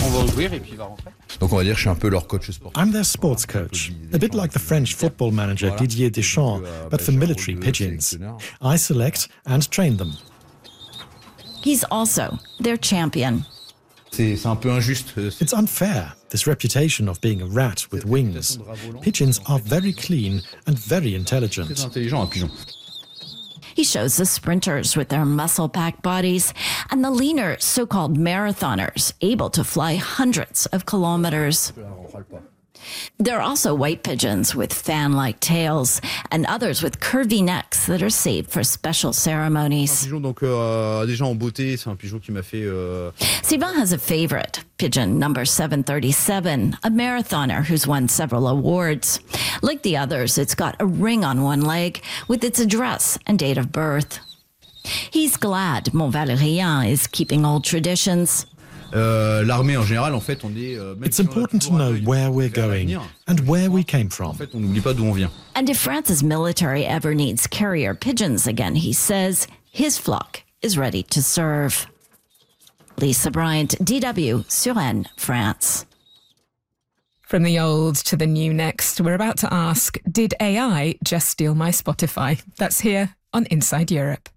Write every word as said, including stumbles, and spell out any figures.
on va ouvrir et puis il va rentrer. Donc on va dire que je suis un peu leur coach sportif. I'm their sports coach, a bit like the French football manager Didier Deschamps, but for military pigeons. I select and train them. He's also their champion. C'est c'est un peu injuste. It's unfair, this reputation of being a rat with wings. Pigeons are very clean and very Très intelligent. intelligent un pigeon. He shows the sprinters with their muscle-packed bodies and the leaner so-called marathoners able to fly hundreds of kilometers. There are also white pigeons with fan-like tails and others with curvy necks that are saved for special Un ceremonies. pigeon donc euh, déjà en beauté, c'est un pigeon qui m'a fait. Euh... Sivan has a favorite, pigeon number seven thirty-seven, a marathoner who's won several awards. Like the others, it's got a ring on one leg with its address and date of birth. He's glad Mont Valérien is keeping old traditions. Euh, L'armée en général, en fait, on est. Euh, It's important to know where we're going and where we came En from. fait, on n'oublie pas d'où on vient. And if France's military ever needs carrier pigeons again, he says, his flock is ready to serve. Lisa Bryant, D W, Suresnes, France. From the old to the new next, we're about to ask, did A I just steal my Spotify? That's here on Inside Europe.